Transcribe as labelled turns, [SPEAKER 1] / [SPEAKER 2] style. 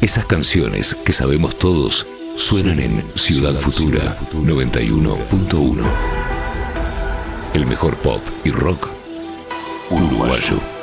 [SPEAKER 1] Esas canciones que sabemos todos suenan en Ciudad Futura 91.1. El mejor pop y rock uruguayo.